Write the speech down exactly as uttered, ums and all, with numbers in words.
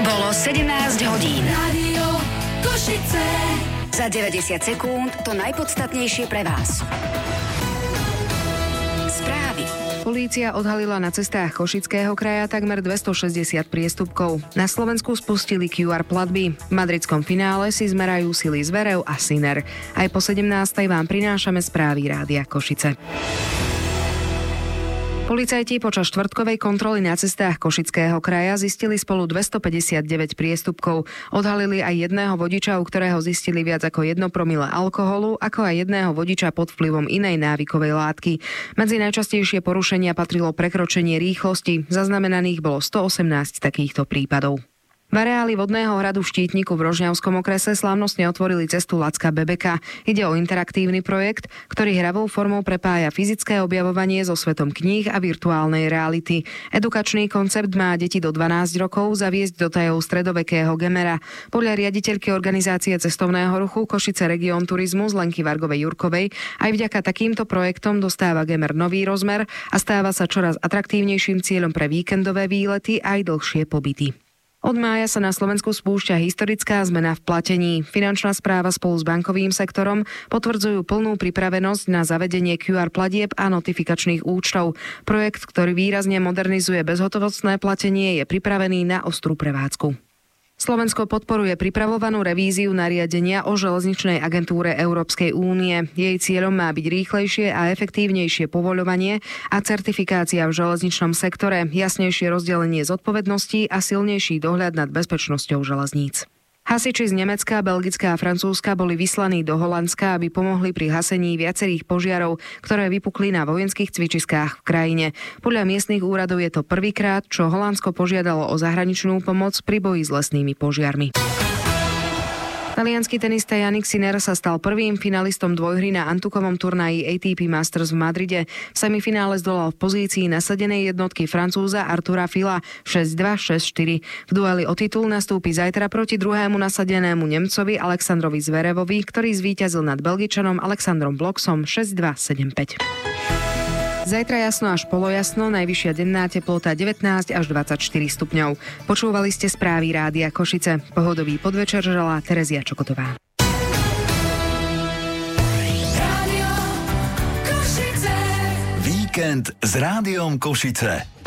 Bolo sedemnásť hodín. Rádio Košice. Za deväťdesiat sekúnd to najpodstatnejšie pre vás. Správy. Polícia odhalila na cestách Košického kraja takmer dvestošesťdesiat priestupkov. Na Slovensku spustili kjú ár platby. V madridskom finále si zmerajú sily Zverev a Sinner. Aj po sedemnástej vám prinášame správy Rádia Košice. Policajti počas štvrtkovej kontroly na cestách Košického kraja zistili spolu dvestopäťdesiatdeväť priestupkov. Odhalili aj jedného vodiča, u ktorého zistili viac ako jedno promile alkoholu, ako aj jedného vodiča pod vplyvom inej návykovej látky. Medzi najčastejšie porušenia patrilo prekročenie rýchlosti. Zaznamenaných bolo stoosemnásť takýchto prípadov. V areáli vodného hradu v Štítniku v Rožňavskom okrese slávnostne otvorili cestu Lacka Bebeka. Ide o interaktívny projekt, ktorý hravou formou prepája fyzické objavovanie so svetom kníh a virtuálnej reality. Edukačný koncept má deti do dvanásť rokov zaviesť do tajov stredovekého Gemera. Podľa riaditeľky organizácie cestovného ruchu Košice Region Turizmus Lenky Vargovej-Jurkovej aj vďaka takýmto projektom dostáva Gemer nový rozmer a stáva sa čoraz atraktívnejším cieľom pre víkendové výlety aj dlhšie pobyty. Od mája sa na Slovensku spúšťa historická zmena v platení. Finančná správa spolu s bankovým sektorom potvrdzujú plnú pripravenosť na zavedenie kjú ár platieb a notifikačných účtov. Projekt, ktorý výrazne modernizuje bezhotovostné platenie, je pripravený na ostrú prevádzku. Slovensko podporuje pripravovanú revíziu nariadenia o železničnej agentúre Európskej únie. Jej cieľom má byť rýchlejšie a efektívnejšie povoľovanie a certifikácia v železničnom sektore, jasnejšie rozdelenie zodpovedností a silnejší dohľad nad bezpečnosťou železníc. Hasiči z Nemecka, Belgická a Francúzska boli vyslaní do Holandska, aby pomohli pri hasení viacerých požiarov, ktoré vypukli na vojenských cvičiskách v krajine. Podľa miestnych úradov je to prvýkrát, čo Holandsko požiadalo o zahraničnú pomoc pri boji s lesnými požiarmi. Taliansky tenista Jannik Sinner sa stal prvým finalistom dvojhry na Antukovom turnaji á té pé Masters v Madride. V semifinále zdolal v pozícii nasadenej jednotky Francúza Artura Fila šesť dva šesť štyri. V dueli o titul nastúpi zajtra proti druhému nasadenému Nemcovi Alexandrovi Zverevovi, ktorý zvíťazil nad Belgičanom Alexandrom Bloxom šesť dva sedem päť. Zajtra jasno až polojasno, najvyššia denná teplota devätnásť až dvadsaťštyri stupňov. Počúvali ste správy Rádia Košice. Pohodový podvečer želá Terezia Čokotová. Rádio Košice. Víkend s Rádiom Košice.